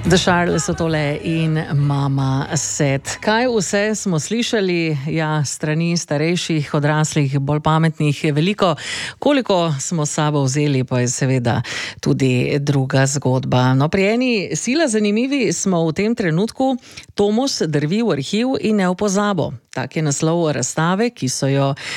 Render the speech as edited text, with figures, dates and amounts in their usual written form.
The Charles so tole in Mama Set. Kaj vse smo slišali, ja, strani starejših, odraslih, bolj pametnih je veliko. Koliko smo s sabo vzeli, pa je seveda tudi druga zgodba. No, pri eni sila zanimivi smo v tem trenutku. Tomos drvi v arhiv in ne v pozabo. Tak je naslov razstave, ki so jo